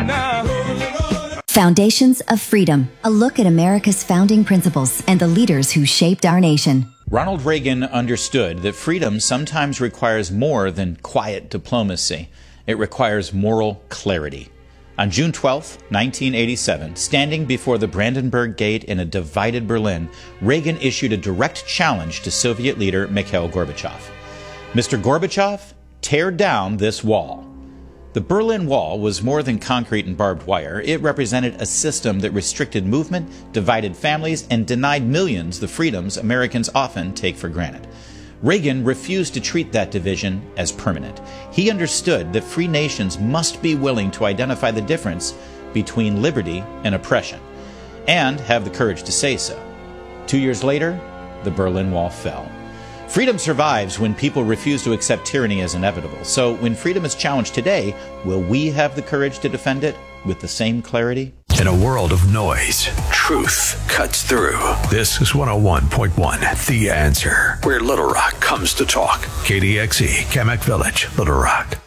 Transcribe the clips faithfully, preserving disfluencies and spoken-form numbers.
Foundations of Freedom, a look at America's founding principles and the leaders who shaped our nation. Ronald Reagan understood that freedom sometimes requires more than quiet diplomacy. It requires moral clarity. On June twelfth, nineteen eighty-seven, standing before the Brandenburg Gate in a divided Berlin, Reagan issued a direct challenge to Soviet leader Mikhail Gorbachev. Mister Gorbachev, tear down this wall. The Berlin Wall was more than concrete and barbed wire. It represented a system that restricted movement, divided families, and denied millions the freedoms Americans often take for granted. Reagan refused to treat that division as permanent. He understood that free nations must be willing to identify the difference between liberty and oppression, and have the courage to say so. Two years later, the Berlin Wall fell. Freedom survives when people refuse to accept tyranny as inevitable. So when freedom is challenged today, will we have the courage to defend it with the same clarity? In a world of noise, truth cuts through. This is one oh one point one, The Answer, where Little Rock comes to talk. K D X E, Kamak Village, Little Rock.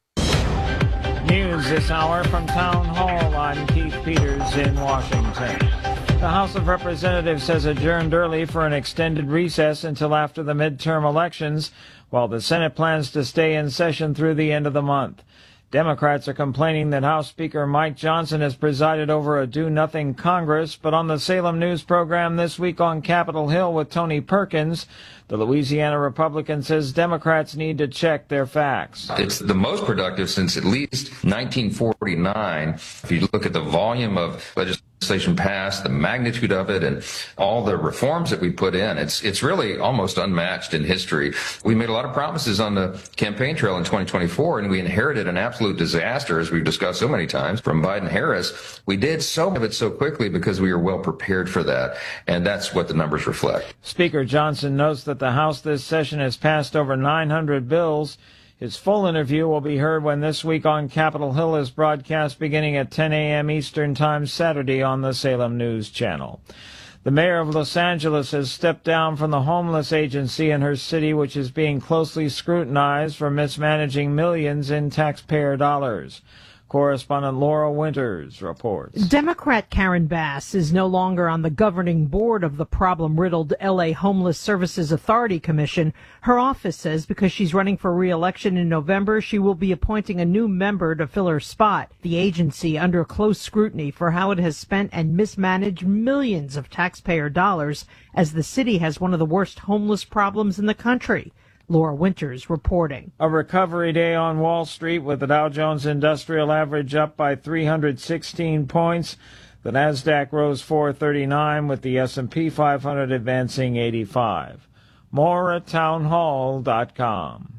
News this hour from Town Hall. I'm Keith Peters in Washington. The House of Representatives has adjourned early for an extended recess until after the midterm elections, while the Senate plans to stay in session through the end of the month. Democrats are complaining that House Speaker Mike Johnson has presided over a do-nothing Congress, but on the Salem News program this week on Capitol Hill with Tony Perkins, the Louisiana Republican says Democrats need to check their facts. It's the most productive since at least nineteen forty-nine. If you look at the volume of legislation passed, the magnitude of it, and all the reforms that we put in, it's it's really almost unmatched in history. We made a lot of promises on the campaign trail in twenty twenty-four, and we inherited an absolute disaster, as we've discussed so many times, from Biden-Harris. We did so much of it so quickly because we were well prepared for that, and that's what the numbers reflect. Speaker Johnson notes that the House this session has passed over nine hundred bills. His full interview will be heard when This Week on Capitol Hill is broadcast beginning at ten a.m. Eastern Time Saturday on the Salem News Channel. The mayor of Los Angeles has stepped down from the homeless agency in her city, which is being closely scrutinized for mismanaging millions in taxpayer dollars. Correspondent Laura Winters reports. Democrat Karen Bass is no longer on the governing board of the problem-riddled L A Homeless Services Authority Commission. Her office says because she's running for re-election in November, she will be appointing a new member to fill her spot. The agency under close scrutiny for how it has spent and mismanaged millions of taxpayer dollars, as the city has one of the worst homeless problems in the country. Laura Winters reporting. A recovery day on Wall Street with the Dow Jones Industrial Average up by three hundred sixteen points. The Nasdaq rose four thirty-nine with the S and P five hundred advancing eighty-five. More at townhall dot com.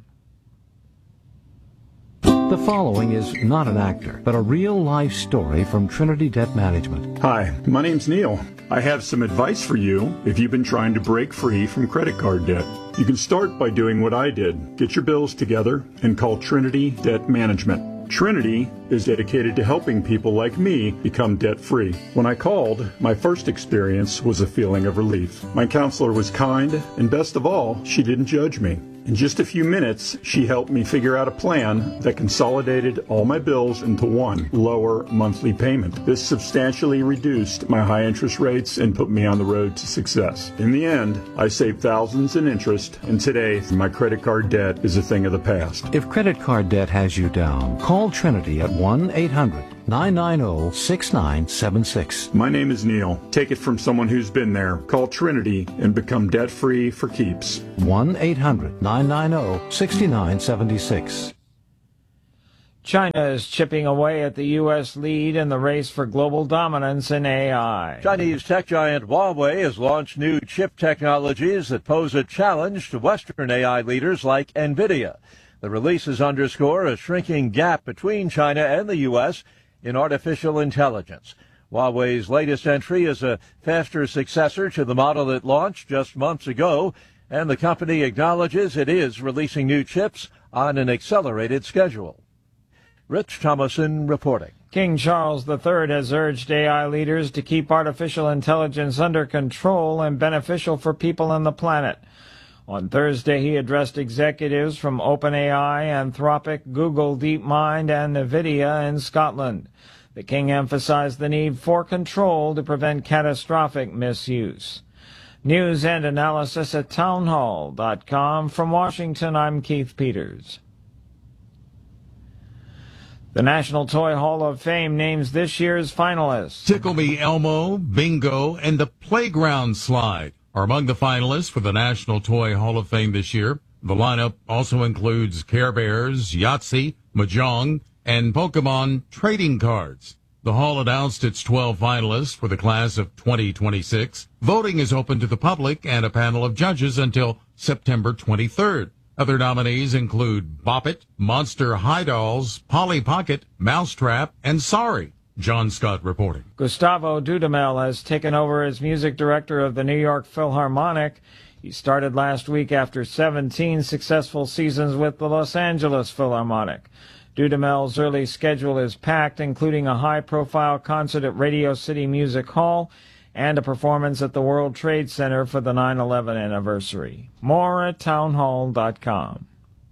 The following is not an actor, but a real-life story from Trinity Debt Management. Hi, my name's Neil. I have some advice for you if you've been trying to break free from credit card debt. You can start by doing what I did. Get your bills together and call Trinity Debt Management. Trinity is dedicated to helping people like me become debt-free. When I called, my first experience was a feeling of relief. My counselor was kind, and best of all, she didn't judge me. In just a few minutes, she helped me figure out a plan that consolidated all my bills into one lower monthly payment. This substantially reduced my high interest rates and put me on the road to success. In the end, I saved thousands in interest, and today my credit card debt is a thing of the past. If credit card debt has you down, call Trinity at one eight hundred nine nine zero six nine seven six. My name is Neil. Take it from someone who's been there. Call Trinity and become debt-free for keeps. one eight hundred nine nine zero six nine seven six. China is chipping away at the U S lead in the race for global dominance in A I. Chinese tech giant Huawei has launched new chip technologies that pose a challenge to Western A I leaders like NVIDIA. The releases underscore a shrinking gap between China and the U S in artificial intelligence. Huawei's latest entry is a faster successor to the model it launched just months ago, and the company acknowledges it is releasing new chips on an accelerated schedule. Rich Thomason reporting. King Charles the Third has urged A I leaders to keep artificial intelligence under control and beneficial for people and the planet. On Thursday, he addressed executives from OpenAI, Anthropic, Google DeepMind, and NVIDIA in Scotland. The king emphasized the need for control to prevent catastrophic misuse. News and analysis at townhall dot com. From Washington, I'm Keith Peters. The National Toy Hall of Fame names this year's finalists. Tickle Me Elmo, Bingo, and the Playground Slide are among the finalists for the National Toy Hall of Fame this year. The lineup also includes Care Bears, Yahtzee, Mahjong, and Pokemon trading cards. The hall announced its twelve finalists for the class of twenty twenty-six. Voting is open to the public and a panel of judges until September twenty-third. Other nominees include Bop It, Monster High Dolls, Polly Pocket, Mousetrap, and Sorry. John Scott reporting. Gustavo Dudamel has taken over as music director of the New York Philharmonic. He started last week after seventeen successful seasons with the Los Angeles Philharmonic. Dudamel's early schedule is packed, including a high-profile concert at Radio City Music Hall and a performance at the World Trade Center for the nine eleven anniversary. More at townhall dot com.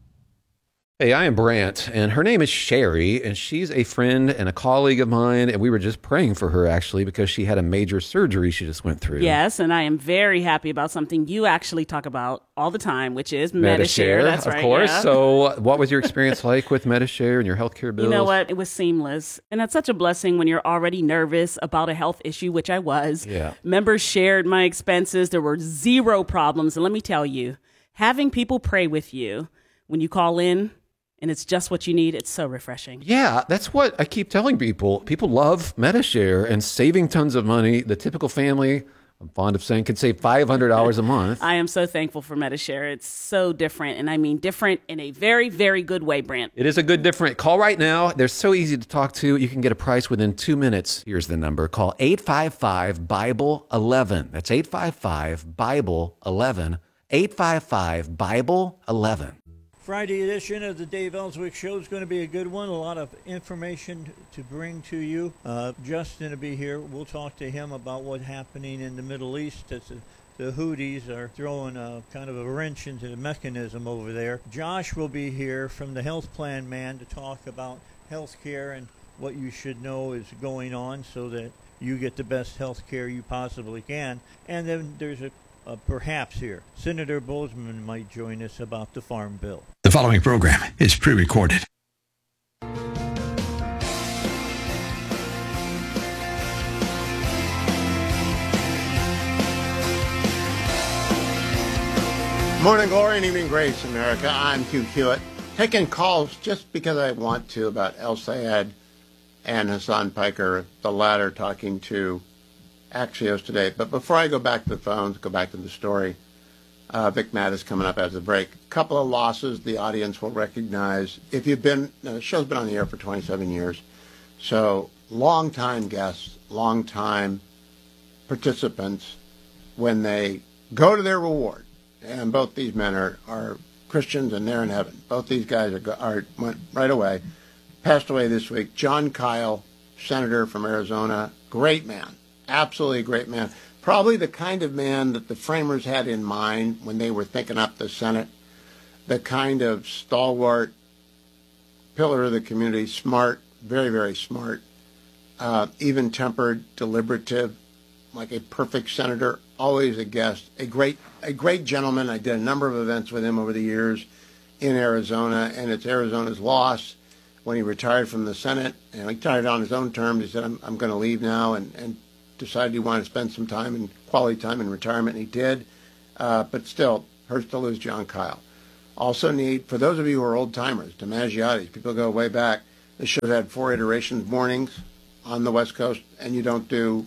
Hey, I am Brant, and her name is Sherry, and she's a friend and a colleague of mine, and we were just praying for her, actually, because she had a major surgery she just went through. Yes, and I am very happy about something you actually talk about all the time, which is Medi-Share. Medi-Share, That's of right, course. yeah. So what was your experience like with Medi-Share and your healthcare bills? You know what? It was seamless. And that's such a blessing when you're already nervous about a health issue, which I was. Yeah. Members shared my expenses. There were zero problems. And let me tell you, having people pray with you when you call in, and it's just what you need, it's so refreshing. Yeah, that's what I keep telling people. People love Medi-Share and saving tons of money. The typical family, I'm fond of saying, could save five hundred dollars a month. I am so thankful for Medi-Share. It's so different, and I mean different in a very, very good way, Brant. It is a good different. Call right now. They're so easy to talk to. You can get a price within two minutes. Here's the number. Call eight five five, Bible eleven. That's eight five five, Bible eleven. eight five five, Bible eleven. Friday edition of the Dave Ellswick Show is going to be a good one. A lot of information to bring to you. Uh, Justin will be here. We'll talk to him about what's happening in the Middle East. As the, the Houthis are throwing a kind of a wrench into the mechanism over there. Josh will be here from the Health Plan Man to talk about health care and what you should know is going on so that you get the best health care you possibly can. And then there's a Uh, perhaps here, Senator Bozeman might join us about the Farm Bill. The following program is pre-recorded. Morning glory and evening grace, America. I'm Hugh Hewitt. Taking calls just because I want to about El Sayed and Hassan Piker, the latter talking to Axios today. But before I go back to the phones, go back to the story, uh, Vic Matt is coming up as a break. A couple of losses the audience will recognize. If you've been, uh, the show's been on the air for twenty-seven years, so long-time guests, long-time participants, when they go to their reward, and both these men are, are Christians and they're in heaven. Both these guys are, are went right away. Passed away this week. Jon Kyl, senator from Arizona, great man. Absolutely a great man. Probably the kind of man that the framers had in mind when they were thinking up the Senate. The kind of stalwart pillar of the community, smart, very, very smart, uh, even-tempered, deliberative, like a perfect senator, always a guest, a great, a great gentleman. I did a number of events with him over the years in Arizona, and it's Arizona's loss. When he retired from the Senate, and he retired on his own terms, he said, I'm, I'm going to leave now, and, and decided he wanted to spend some time and quality time in retirement, and he did. Uh, but still, hurts to lose Jon Kyl. Also need, for those of you who are old-timers, DiMaggiotti, people go way back, the show's had four iterations, mornings on the West Coast, and you don't do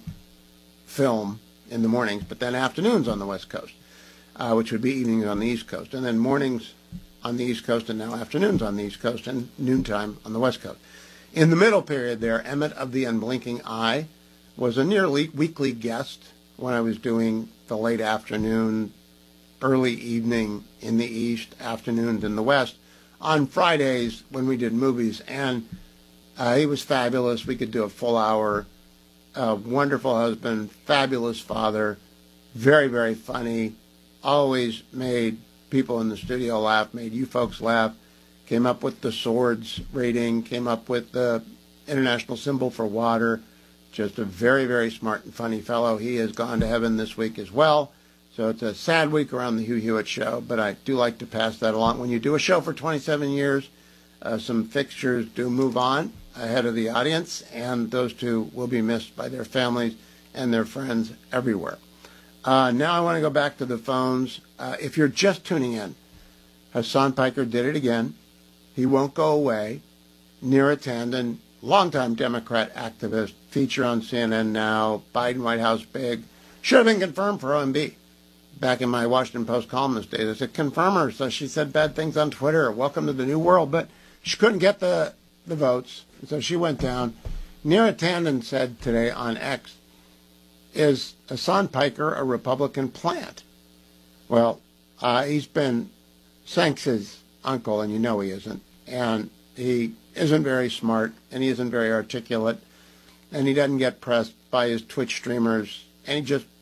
film in the mornings, but then afternoons on the West Coast, uh, which would be evenings on the East Coast, and then mornings on the East Coast, and now afternoons on the East Coast, and noontime on the West Coast. In the middle period there, Emmett of the Unblinking Eye was a nearly weekly guest when I was doing the late afternoon, early evening in the East, afternoons in the West, on Fridays when we did movies. And uh, he was fabulous. We could do a full hour. Uh, wonderful husband, fabulous father, very, very funny, always made people in the studio laugh, made you folks laugh, came up with the Swords rating, came up with the international symbol for water. Just a very, very smart and funny fellow. He has gone to heaven this week as well. So it's a sad week around the Hugh Hewitt Show, but I do like to pass that along. When you do a show for twenty-seven years, uh, some fixtures do move on ahead of the audience, and those two will be missed by their families and their friends everywhere. Uh, now I want to go back to the phones. Uh, if you're just tuning in, Hasan Piker did it again. He won't go away. Neera Tanden, longtime Democrat activist, feature on C N N now, Biden White House big, should have been confirmed for O M B. Back in my Washington Post columnist days, I said, confirm her. So she said bad things on Twitter. Welcome to the new world. But she couldn't get the, the votes, so she went down. Neera Tanden said today on X, is Hasan Piker a Republican plant? Well, uh, he's been Sanks's uncle, and you know he isn't. And he isn't very smart, and he isn't very articulate, and he doesn't get pressed by his Twitch streamers, and he just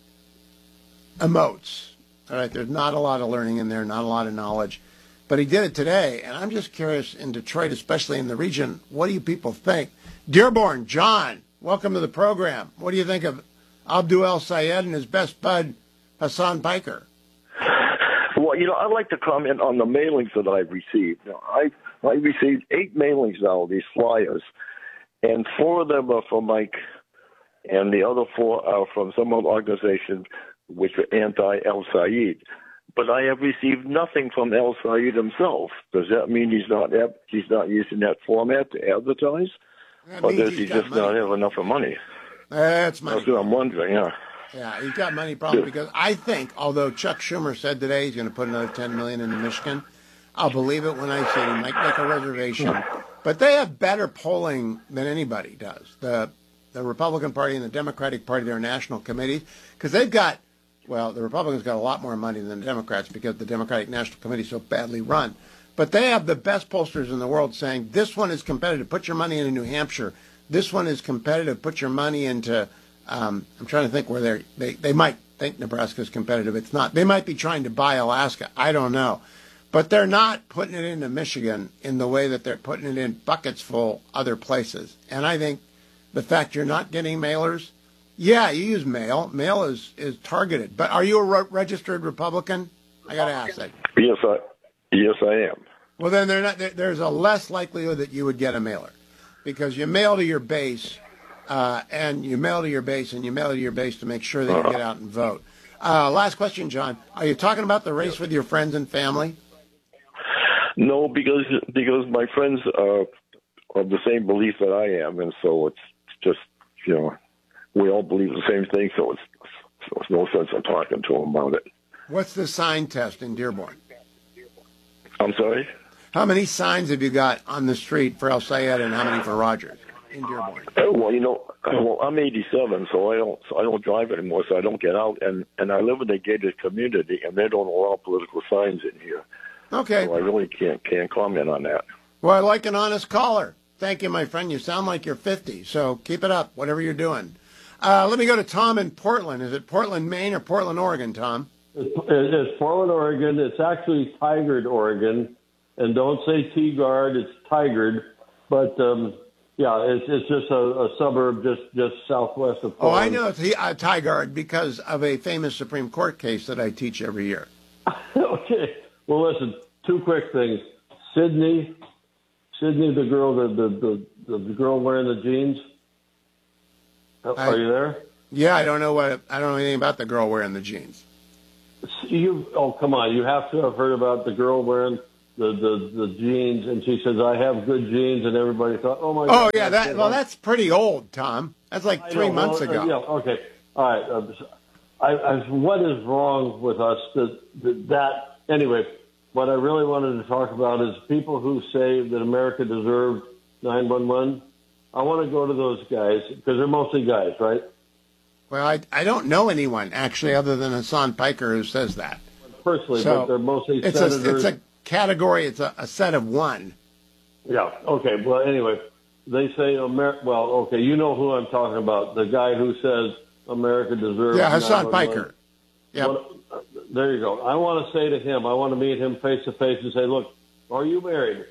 emotes. All right, there's not a lot of learning in there, not a lot of knowledge. But he did it today, and I'm just curious, in Detroit, especially in the region, what do you people think? Dearborn, John, welcome to the program. What do you think of Abdul El-Sayed and his best bud, Hasan Piker? Well, you know, I'd like to comment on the mailings that I've received. Now, I I received eight mailings now, these flyers, and four of them are from Mike, and the other four are from some other organization which are anti-El-Sayed. But I have received nothing from El-Sayed himself. Does that mean he's not he's not using that format to advertise? That or means does he he's got just money. not have enough of money? That's money. That's what I'm wondering, yeah. Yeah, he's got money problems because I think, although Chuck Schumer said today he's going to put another ten million dollars into Michigan, I'll believe it when I say he might make a reservation. But they have better polling than anybody does. The the Republican Party and the Democratic Party, their national committees, because they've got, well, the Republicans got a lot more money than the Democrats because the Democratic National Committee is so badly run. But they have the best pollsters in the world saying, this one is competitive, put your money into New Hampshire. This one is competitive, put your money into, um, I'm trying to think where they're, they they might think Nebraska is competitive. It's not. They might be trying to buy Alaska. I don't know. But they're not putting it into Michigan in the way that they're putting it in buckets full other places. And I think the fact you're not getting mailers, yeah, you use mail. Mail is, is targeted. But are you a re- registered Republican? I got to ask that. Yes, I yes I am. Well, then they're not, there, there's a less likelihood that you would get a mailer because you mail to your base, uh, and you mail to your base, and you mail to your base to make sure that you get out and vote. Uh, last question, John. Are you talking about the race with your friends and family? No, because because my friends are of the same belief that I am, and so it's just, you know, we all believe the same thing, so it's so it's no sense in talking to them about it. What's the sign test in Dearborn? I'm sorry? How many signs have you got on the street for El-Sayed and how many for Rogers in Dearborn? Uh, well, you know, well, I'm eighty-seven, so I don't so I don't drive anymore, so I don't get out, and, and I live in a gated community, and they don't allow political signs in here. Okay. So I really can't can't comment on that. Well, I like an honest caller. Thank you, my friend. You sound like you're fifty, so keep it up, whatever you're doing. Uh, let me go to Tom in Portland. Is it Portland, Maine, or Portland, Oregon, Tom? It's, it's Portland, Oregon. It's actually Tigard, Oregon. And don't say Tigard, it's Tigard. But, um, yeah, it's it's just a, a suburb just, just southwest of Portland. Oh, I know it's uh, Tigard because of a famous Supreme Court case that I teach every year. Okay. Well, listen, two quick things. Sydney, Sydney, the girl, the the, the, the girl wearing the jeans. Are I, you there? Yeah, I don't know what I don't know anything about the girl wearing the jeans. You oh come on, you have to have heard about the girl wearing the, the, the jeans, and she says I have good jeans, and everybody thought, oh my. Oh God, yeah, that well that's pretty old, Tom. That's like three know, months well, ago. Uh, yeah, okay, all right. Uh, I, I, what is wrong with us that, that that anyway? What I really wanted to talk about is people who say that America deserved nine one one. I want to go to those guys because they're mostly guys, right? Well, I, I don't know anyone, actually, other than Hasan Piker who says that. Personally, so but they're mostly it's senators. A, it's a category, it's a, a set of one. Yeah, okay. Well, anyway, they say, Amer- well, okay, you know who I'm talking about. The guy who says America deserves Yeah, Hasan nine one one. Piker. Yep. Well, there you go. I want to say to him, I want to meet him face to face and say, look, are you married?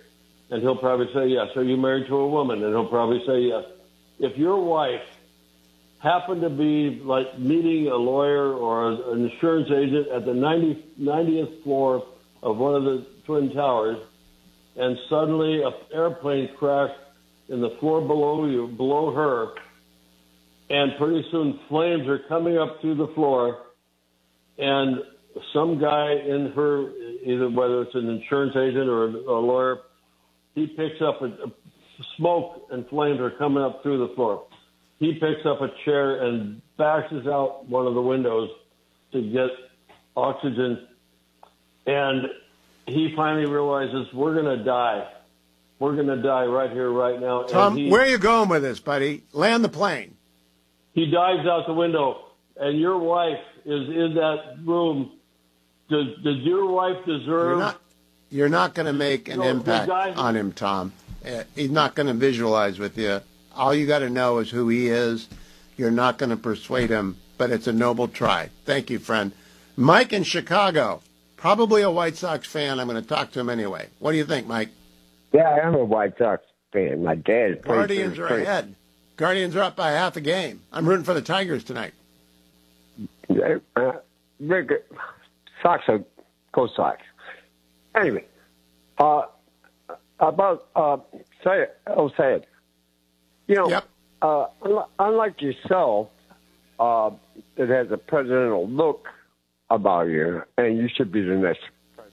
And he'll probably say yes. Are you married to a woman? And he'll probably say yes. If your wife happened to be like meeting a lawyer or an insurance agent at the ninetieth floor of one of the Twin Towers, and suddenly an airplane crashed in the floor below you, below her, and pretty soon flames are coming up through the floor, and some guy in her, either whether it's an insurance agent or a lawyer, he picks up a, a smoke and flames are coming up through the floor. He picks up a chair and bashes out one of the windows to get oxygen, and he finally realizes we're going to die. We're going to die right here, right now. Tom, he, where are you going with this, buddy? Land the plane. He dives out the window, and your wife is in that room. Does, does your wife deserve... You're not, you're not going to make an No, the impact guy- on him, Tom. Uh, he's not going to visualize with you. All you got to know is who he is. You're not going to persuade him, but it's a noble try. Thank you, friend. Mike in Chicago, probably a White Sox fan. I'm going to talk to him anyway. What do you think, Mike? Yeah, I am a White Sox fan. My dad played Guardians for are the ahead. Guardians are up by half a game. I'm rooting for the Tigers tonight. Uh, Rick, Sox are go Sox. Anyway, uh, about uh, say oh say it. You know, yep. uh, unlike yourself, uh, that has a presidential look about you, and you should be the next president.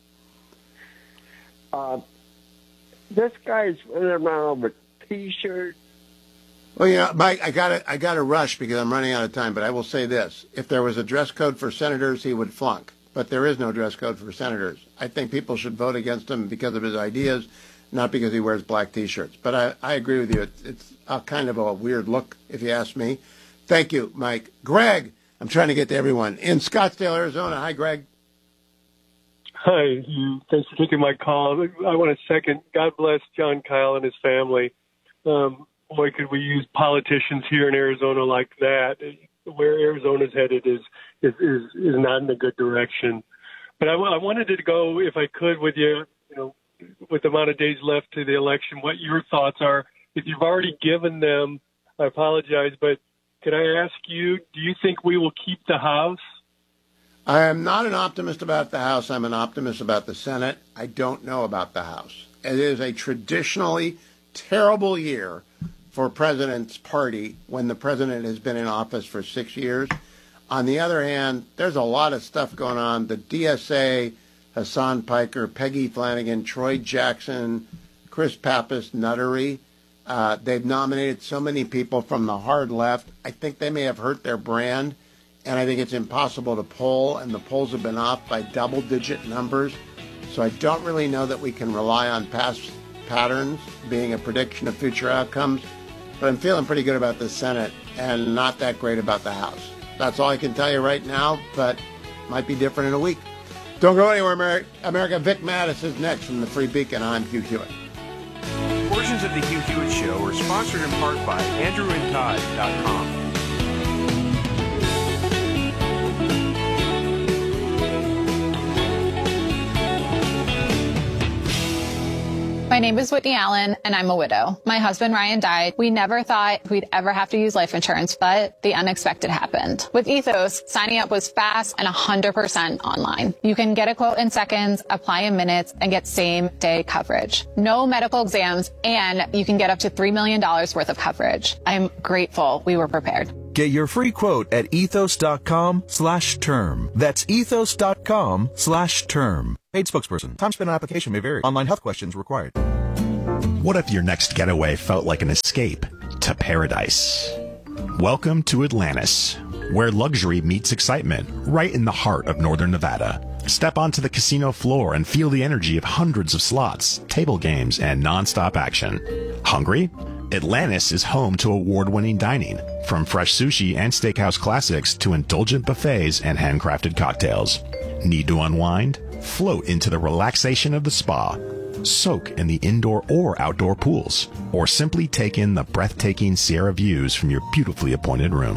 Uh, this guy's running around with T-shirts. Well, you know, Mike, I got to I got to rush because I'm running out of time. But I will say this: if there was a dress code for senators, he would flunk. But there is no dress code for senators. I think people should vote against him because of his ideas, not because he wears black T-shirts. But I, I agree with you. It's, it's a kind of a weird look, if you ask me. Thank you, Mike. Greg, I'm trying to get to everyone in Scottsdale, Arizona. Hi, Greg. Hi, you. Thanks for taking my call. I want to second. God bless John Kyle and his family. Um, boy, could we use politicians here in Arizona like that. Where Arizona's headed is is, is, is not in a good direction. But I, I wanted to go, if I could, with you, you know, with the amount of days left to the election, what your thoughts are. If you've already given them, I apologize, but could I ask you, do you think we will keep the House? I am not an optimist about the House. I'm an optimist about the Senate. I don't know about the House. It is a traditionally terrible year for President's party when the president has been in office for six years. On the other hand, there's a lot of stuff going on. The D S A, Hassan Piker, Peggy Flanagan, Troy Jackson, Chris Pappas, Nuttery. Uh, they've nominated so many people from the hard left. I think they may have hurt their brand, and I think it's impossible to poll, and the polls have been off by double-digit numbers. So I don't really know that we can rely on past patterns being a prediction of future outcomes, but I'm feeling pretty good about the Senate and not that great about the House. That's all I can tell you right now, but might be different in a week. Don't go anywhere, America. America. Vic Mattis is next from the Free Beacon. I'm Hugh Hewitt. Portions of the Hugh Hewitt Show are sponsored in part by Andrew and Todd dot com. My name is Whitney Allen, and I'm a widow. My husband, Ryan, died. We never thought we'd ever have to use life insurance, but the unexpected happened. With Ethos, signing up was fast and one hundred percent online. You can get a quote in seconds, apply in minutes, and get same-day coverage. No medical exams, and you can get up to three million dollars worth of coverage. I'm grateful we were prepared. Get your free quote at ethos dot com slash term. That's ethos dot com slash term. Paid spokesperson. Time spent on application may vary. Online health questions required. What if your next getaway felt like an escape to paradise? Welcome to Atlantis, where luxury meets excitement, right in the heart of northern Nevada. Step onto the casino floor and feel the energy of hundreds of slots, table games, and nonstop action. Hungry? Atlantis is home to award-winning dining, from fresh sushi and steakhouse classics to indulgent buffets and handcrafted cocktails. Need to unwind? Float into the relaxation of the spa. Soak in the indoor or outdoor pools, or simply take in the breathtaking Sierra views from your beautifully appointed room.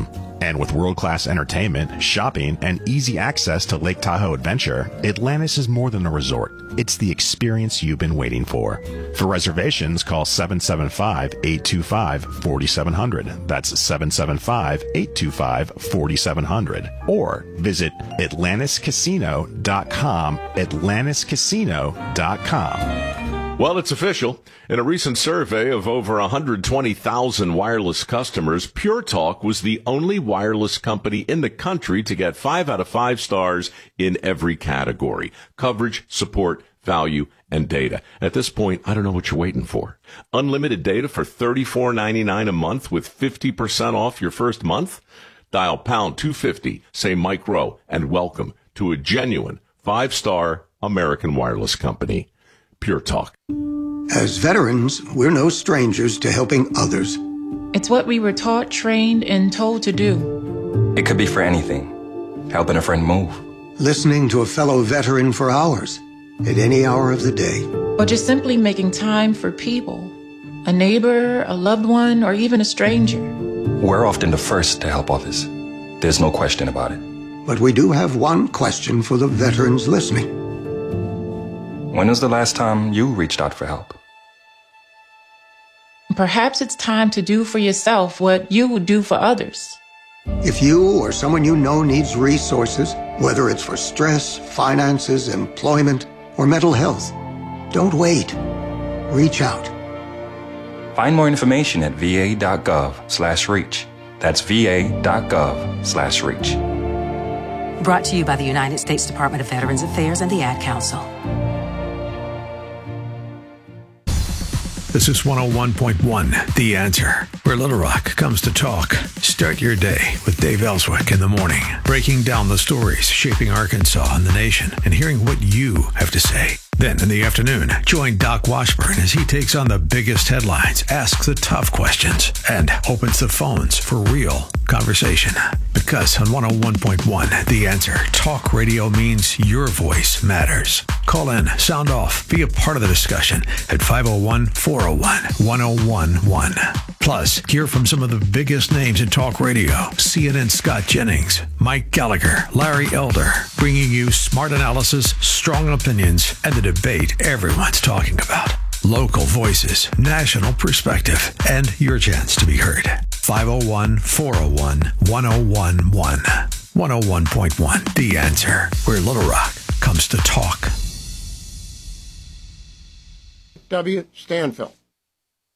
And with world-class entertainment, shopping, and easy access to Lake Tahoe Adventure, Atlantis is more than a resort. It's the experience you've been waiting for. For reservations, call seven seven five, eight two five, four seven zero zero. That's seven seven five, eight two five, four seven zero zero. Or visit Atlantis Casino dot com, Atlantis Casino dot com. Well, it's official. In a recent survey of over one hundred twenty thousand wireless customers, Pure Talk was the only wireless company in the country to get five out of five stars in every category: coverage, support, value, and data. At this point, I don't know what you're waiting for. Unlimited data for thirty-four ninety-nine a month with fifty percent off your first month? Dial pound two fifty, say Mike Rowe, and welcome to a genuine five-star American wireless company. Pure Talk. As veterans, we're no strangers to helping others. It's what we were taught, trained, and told to do. It could be for anything. Helping a friend move. Listening to a fellow veteran for hours, at any hour of the day. Or just simply making time for people. A neighbor, a loved one, or even a stranger. We're often the first to help others. There's no question about it. But we do have one question for the veterans listening. When was the last time you reached out for help? Perhaps it's time to do for yourself what you would do for others. If you or someone you know needs resources, whether it's for stress, finances, employment, or mental health, don't wait. Reach out. Find more information at va.gov slash reach. That's va.gov slash reach. Brought to you by the United States Department of Veterans Affairs and the Ad Council. This is one oh one point one, The Answer, where Little Rock comes to talk. Start your day with Dave Ellswick in the morning, breaking down the stories shaping Arkansas and the nation and hearing what you have to say. Then in the afternoon, join Doc Washburn as he takes on the biggest headlines, asks the tough questions, and opens the phones for real conversation. Because on one oh one point one, The Answer, talk radio means your voice matters. Call in, sound off, be a part of the discussion at five oh one, four oh one, one oh one one. Plus, hear from some of the biggest names in talk radio. C N N's Scott Jennings, Mike Gallagher, Larry Elder, bringing you smart analysis, strong opinions, and the debate everyone's talking about. Local voices, national perspective, and your chance to be heard. five oh one, four oh one, one oh one one. one oh one point one, The Answer, where Little Rock comes to talk. W. Stanfill.